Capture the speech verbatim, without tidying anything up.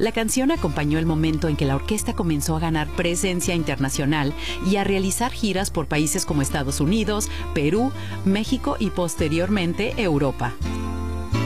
La canción acompañó el momento en que la orquesta comenzó a ganar presencia internacional y a realizar giras por países como Estados Unidos, Perú, México y posteriormente Europa.